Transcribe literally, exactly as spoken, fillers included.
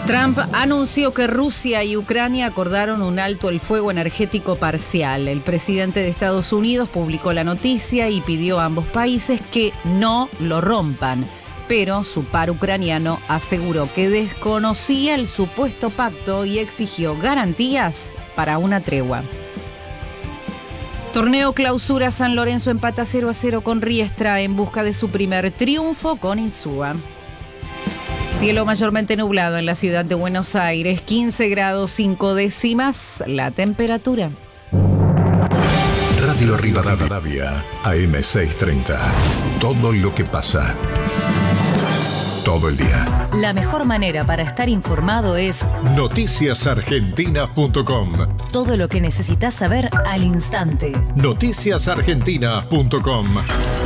Trump anunció que Rusia y Ucrania acordaron un alto el fuego energético parcial. El presidente de Estados Unidos publicó la noticia y pidió a ambos países que no lo rompan. Pero su par ucraniano aseguró que desconocía el supuesto pacto y exigió garantías para una tregua. Torneo Clausura San Lorenzo empata cero a cero con Riestra en busca de su primer triunfo con Insúa. Cielo mayormente nublado en la ciudad de Buenos Aires, quince grados cinco décimas la temperatura. Radio Rivadavia, A M seiscientos treinta. Todo lo que pasa. Todo el día. La mejor manera para estar informado es noticias argentinas punto com. Todo lo que necesitas saber al instante. noticias argentinas punto com.